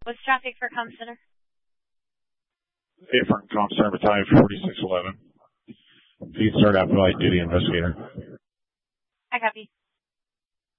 What's traffic for Comm Center? Affirm Comm Center Battalion 4611. Please start out for light duty investigator. I copy.